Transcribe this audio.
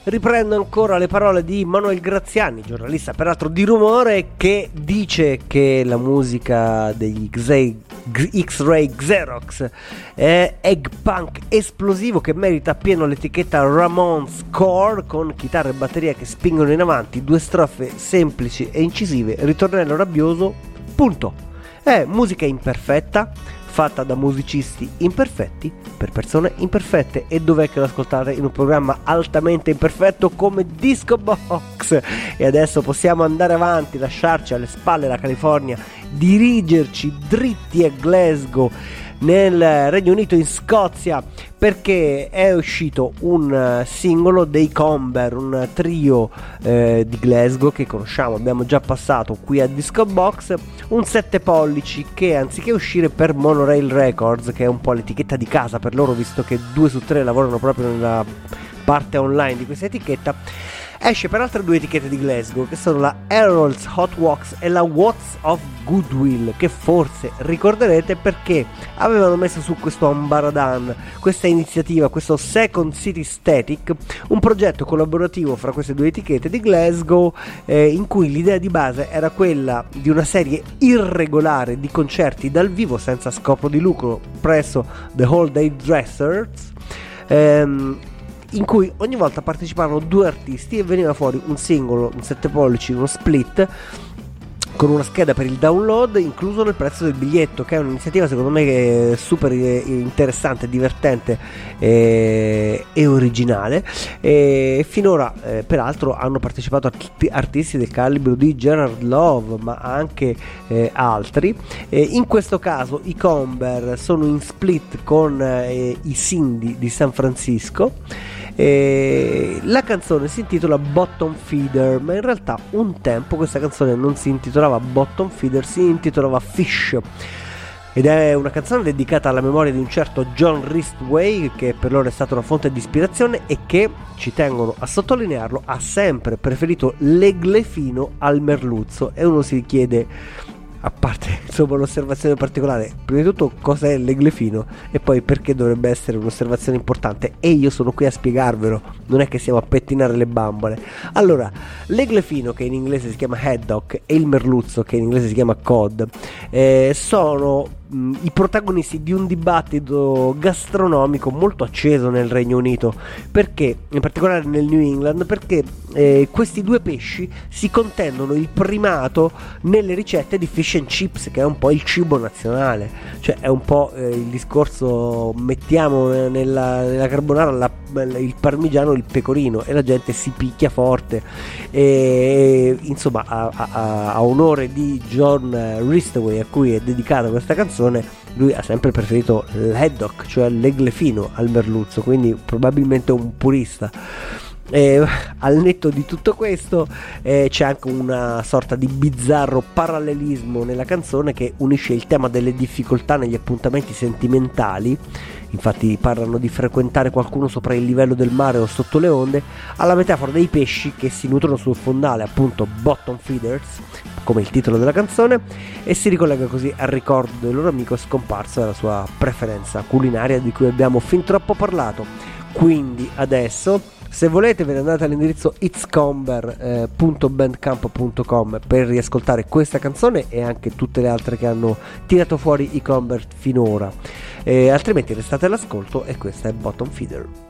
riprendo ancora le parole di Manuel Graziani, giornalista peraltro di Rumore, che dice che la musica degli X-Ray Xerox è egg punk esplosivo che merita appieno l'etichetta Ramones Core, con chitarra e batteria che spingono in avanti, due strofe semplici e incisive, ritornello rabbioso, punto. È musica imperfetta, fatta da musicisti imperfetti per persone imperfette. E dov'è che lo ascoltate? In un programma altamente imperfetto come Disco Box. E adesso possiamo andare avanti, lasciarci alle spalle la California, dirigerci dritti a Glasgow, nel Regno Unito, in Scozia, perché è uscito un singolo dei Comber, un trio di Glasgow che conosciamo, abbiamo già passato qui a Disco Box, un 7 pollici che anziché uscire per Monorail Records, che è un po' l'etichetta di casa per loro, visto che 2 su 3 lavorano proprio nella parte online di questa etichetta, esce per altre 2 etichette di Glasgow, che sono la Harold's Hot Wax e la Watts of Goodwill, che forse ricorderete perché avevano messo su questo Ambaradan, questa iniziativa, questo Second City Static, un progetto collaborativo fra queste 2 etichette di Glasgow, in cui l'idea di base era quella di una serie irregolare di concerti dal vivo senza scopo di lucro presso The Whole Day Dressers, in cui ogni volta partecipavano 2 artisti e veniva fuori un singolo, un 7 pollici, uno split con una scheda per il download incluso nel prezzo del biglietto, che è un'iniziativa secondo me super interessante, divertente e originale. E finora peraltro hanno partecipato artisti del calibro di Gerard Love, ma anche altri. In questo caso i Comber sono in split con i Cindy di San Francisco. La canzone si intitola Bottom Feeder, ma in realtà un tempo questa canzone non si intitolava Bottom Feeder, si intitolava Fish, ed è una canzone dedicata alla memoria di un certo John Ristway, che per loro è stata una fonte di ispirazione e che, ci tengono a sottolinearlo, ha sempre preferito l'eglefino al merluzzo. E uno si chiede, a parte insomma un'osservazione particolare, prima di tutto cos'è l'eglefino e poi perché dovrebbe essere un'osservazione importante, e io sono qui a spiegarvelo, non è che siamo a pettinare le bambole. Allora, l'eglefino, che in inglese si chiama haddock, e il merluzzo, che in inglese si chiama cod, sono i protagonisti di un dibattito gastronomico molto acceso nel Regno Unito, perché in particolare nel New England, perché questi 2 pesci si contendono il primato nelle ricette di fish and chips, che è un po' il cibo nazionale, cioè è un po' il discorso, mettiamo nella carbonara il parmigiano, il pecorino, e la gente si picchia forte. E insomma, a onore di John Ristway, a cui è dedicata questa canzone, lui ha sempre preferito l'haddock, cioè l'eglefino al merluzzo, quindi probabilmente un purista. Al netto di tutto questo c'è anche una sorta di bizzarro parallelismo nella canzone che unisce il tema delle difficoltà negli appuntamenti sentimentali, infatti parlano di frequentare qualcuno sopra il livello del mare o sotto le onde, alla metafora dei pesci che si nutrono sul fondale, appunto bottom feeders, come il titolo della canzone, e si ricollega così al ricordo del loro amico scomparso e alla sua preferenza culinaria di cui abbiamo fin troppo parlato. Quindi adesso, se volete, ve ne andate all'indirizzo itscomber.bandcamp.com per riascoltare questa canzone e anche tutte le altre che hanno tirato fuori i Comber finora, altrimenti restate all'ascolto, e questa è Bottom Feeder.